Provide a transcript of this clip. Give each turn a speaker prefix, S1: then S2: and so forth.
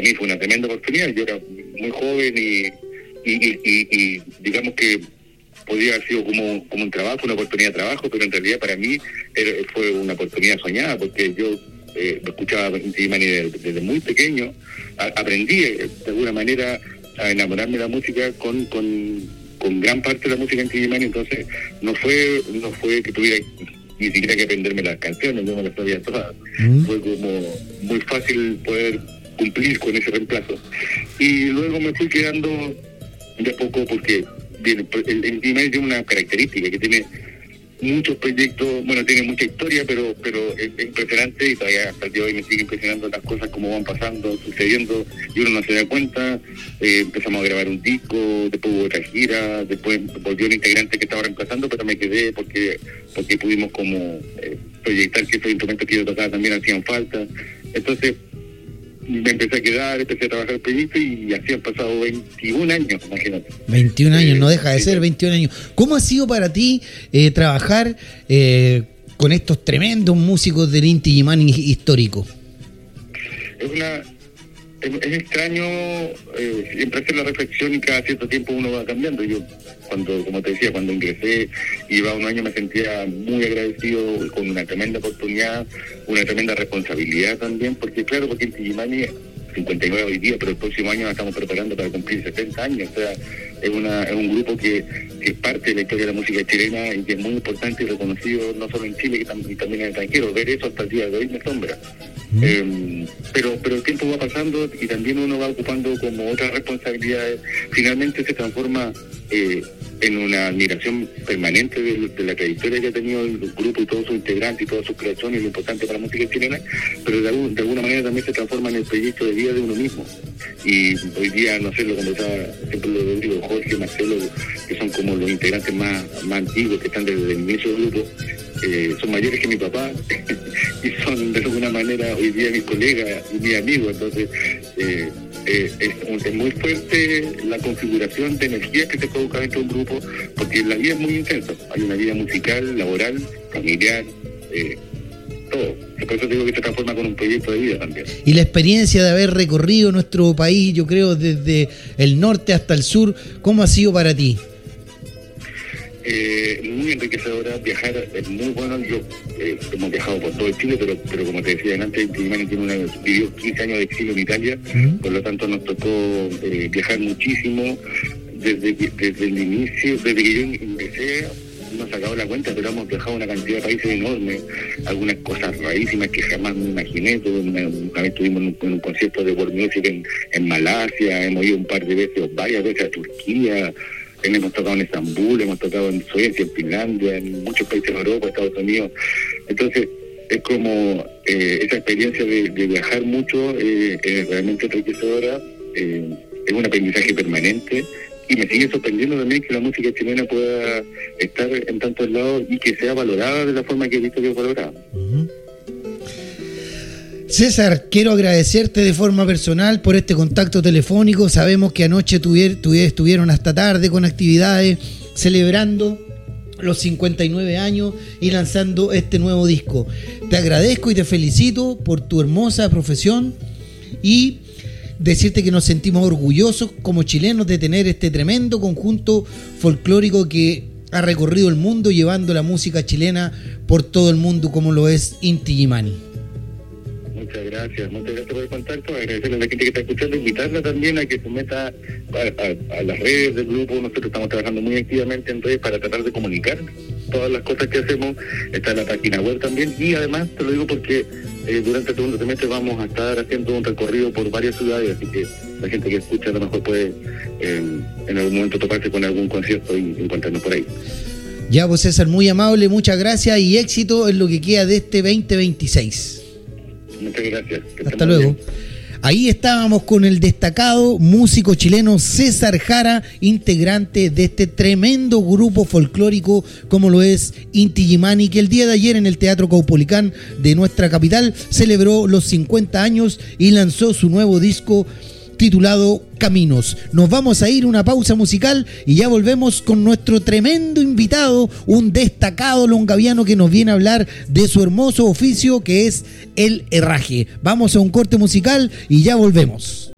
S1: mí fue una tremenda oportunidad. Yo era muy joven y digamos que podía haber sido como un trabajo, una oportunidad de trabajo, pero en realidad para mí fue una oportunidad soñada, porque yo escuchaba Inti Illimani desde muy pequeño. Aprendí de alguna manera a enamorarme de la música con gran parte de la música Inti Illimani. Entonces no fue que tuviera ni siquiera que aprenderme las canciones, no me las sabía todas. Fue como muy fácil poder cumplir con ese reemplazo. Y luego me fui quedando de a poco, porque el Inti Illimani tiene una característica, que tiene muchos proyectos, bueno, tiene mucha historia, pero es impresionante, y todavía hasta el día de hoy me sigue impresionando las cosas como van pasando, sucediendo, y uno no se da cuenta. Empezamos a grabar un disco, después hubo otra gira, después volvió un integrante que estaba reemplazando, pero me quedé porque pudimos como proyectar que esos instrumentos que yo tocaba también hacían falta. Entonces me empecé a quedar, empecé a trabajar el proyecto, y así han pasado 21 años, imagínate.
S2: 21 años, no deja de ser 21 años. ¿Cómo ha sido para ti trabajar con estos tremendos músicos del Inti Illimani histórico?
S1: Es extraño siempre hacer la reflexión, y cada cierto tiempo uno va cambiando. Yo, como te decía, cuando ingresé y llevaba un año, me sentía muy agradecido, con una tremenda oportunidad, una tremenda responsabilidad también, porque Inti Illimani 59 hoy día, pero el próximo año estamos preparando para cumplir 70 años. O sea, es un grupo que es parte de la historia de la música chilena, y que es muy importante y reconocido no solo en Chile, que también en el extranjero. Ver eso hasta el día de hoy me asombra. Pero el tiempo va pasando, y también uno va ocupando como otras responsabilidades. Finalmente se transforma en una admiración permanente de la trayectoria que ha tenido el grupo y todos sus integrantes y todas sus creaciones, lo importante para la música chilena, pero de alguna manera también se transforma en el proyecto de vida de uno mismo. Y hoy día, no sé, lo conversaba, siempre lo digo, Jorge, Marcelo, que son como los integrantes más antiguos, que están desde el inicio del grupo, son mayores que mi papá y son de alguna manera hoy día mis colegas y mis amigos. Entonces es muy fuerte la configuración de energía que se provoca dentro de un grupo, porque la vida es muy intensa. Hay una vida musical, laboral, familiar, todo. Por eso digo que se transforma con un proyecto de vida también.
S2: Y la experiencia de haber recorrido nuestro país, yo creo, desde el norte hasta el sur, ¿cómo ha sido para ti?
S1: Muy enriquecedora. Viajar es muy bueno. Yo hemos viajado por todo el Chile, pero como te decía antes, Inti Illimani vivió 15 años de exilio en Italia. Por lo tanto nos tocó viajar muchísimo desde el inicio, desde que yo ingresé. No he sacado la cuenta, pero hemos viajado a una cantidad de países enormes, algunas cosas rarísimas que jamás me imaginé. Una vez estuvimos en un concierto de World Music en Malasia, hemos ido varias veces a Turquía, hemos tocado en Estambul, hemos tocado en Suecia, en Finlandia, en muchos países de Europa, Estados Unidos. Entonces es como esa experiencia de viajar mucho es realmente enriquecedora, es un aprendizaje permanente. Y me sigue sorprendiendo también que la música chilena pueda estar en tantos lados y que sea valorada de la forma que he visto que es valorada.
S2: César, quiero agradecerte de forma personal por este contacto telefónico. Sabemos que anoche estuvieron hasta tarde con actividades celebrando los 59 años y lanzando este nuevo disco. Te agradezco y te felicito por tu hermosa profesión, y decirte que nos sentimos orgullosos como chilenos de tener este tremendo conjunto folclórico que ha recorrido el mundo llevando la música chilena por todo el mundo, como lo es Inti Illimani.
S1: Muchas gracias por el contacto, agradecerle a la gente que está escuchando, invitarla también a que se meta a las redes del grupo. Nosotros estamos trabajando muy activamente en redes para tratar de comunicar todas las cosas que hacemos. Está en la página web también, y además te lo digo porque durante el segundo semestre vamos a estar haciendo un recorrido por varias ciudades, así que la gente que escucha a lo mejor puede en algún momento toparse con algún concierto y encontrarnos por ahí.
S2: Ya, pues César, muy amable, muchas gracias y éxito en lo que queda de este 2026.
S1: Muchas gracias.
S2: Hasta luego. Bien. Ahí estábamos con el destacado músico chileno César Jara, integrante de este tremendo grupo folclórico como lo es Inti Illimani, que el día de ayer en el Teatro Caupolicán de nuestra capital celebró los 50 años y lanzó su nuevo disco titulado Caminos. Nos vamos a ir a una pausa musical y ya volvemos con nuestro tremendo invitado, un destacado longaviano que nos viene a hablar de su hermoso oficio que es el herraje. Vamos a un corte musical y ya volvemos.